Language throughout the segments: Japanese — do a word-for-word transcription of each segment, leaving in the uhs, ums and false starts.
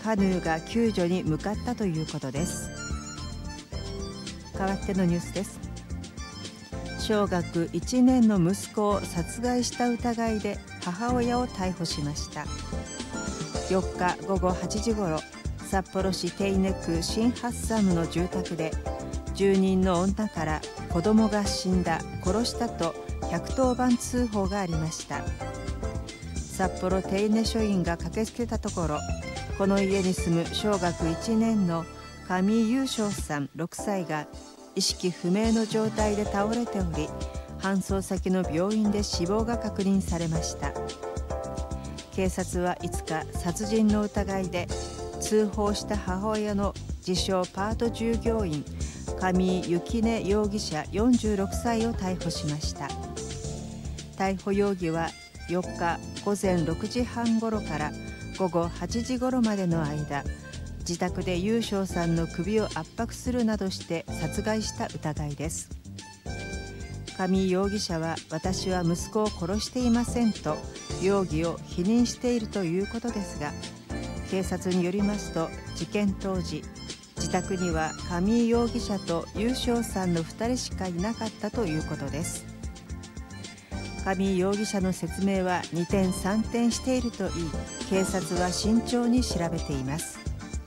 カヌーが救助に向かったということです。代わってのニュースです。小学いちねんの息子を殺害した疑いで母親を逮捕しました。よっかごごはちじごろ、札幌市手稲区新ハッサムの住宅で住人の女から子供が死んだ、殺したとひゃくとおばん通報がありました。札幌手稲署員が駆けつけたところ、この家に住む小学いちねんの上井雄翔さんろくさいが意識不明の状態で倒れており、搬送先の病院で死亡が確認されました。警察はいつか殺人の疑いで通報した母親の自称パート従業員上井幸音容疑者よんじゅうろくさいを逮捕しました。逮捕容疑はよっかごぜんろくじはんごろからごごはちじごろまでの間、自宅で雄翔さんの首を圧迫するなどして殺害した疑いです。上井容疑者は、私は息子を殺していませんと容疑を否認しているということですが、警察によりますと、事件当時自宅には上井容疑者と雄翔さんのふたりしかいなかったということです。上井容疑者の説明は二転三転しているといい、警察は慎重に調べています。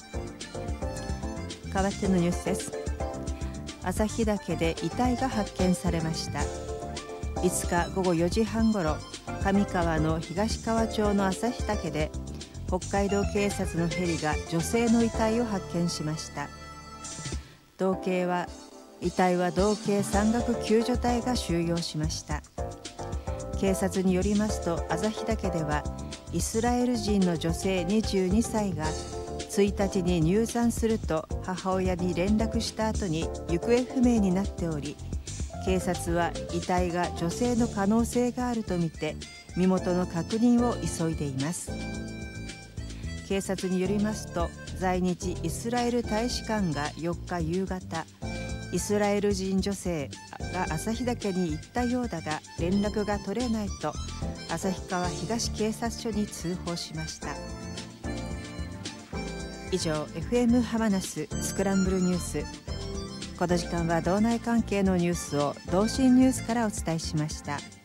代わってのニュースです。旭岳で遺体が発見されました。いつかごごよじはんごろ、上川の東川町の旭岳で北海道警察のヘリが女性の遺体を発見しました。道警は遺体は道警山岳救助隊が収容しました。警察によりますと、旭岳ではイスラエル人の女性にじゅうにさいがついたちに入山すると母親に連絡した後に行方不明になっており、警察は遺体が女性の可能性があるとみて身元の確認を急いでいます。警察によりますと、在日イスラエル大使館がよっか夕方、イスラエル人女性が旭岳に行ったようだが連絡が取れないと旭川東警察署に通報しました。以上、 エフエム ハマナススクランブルニュース。この時間は道内関係のニュースを同心ニュースからお伝えしました。